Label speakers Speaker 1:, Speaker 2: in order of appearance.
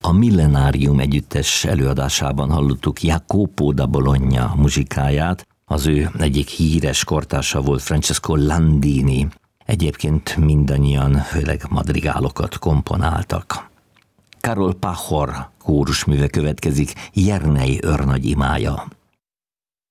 Speaker 1: A Millenárium együttes előadásában hallottuk Jacopo da Bologna muzsikáját, az ő egyik híres kortársa volt Francesco Landini. Egyébként mindannyian főleg madrigálokat komponáltak. Karol Pachor kórusműve következik, Jernej őrnagy imája.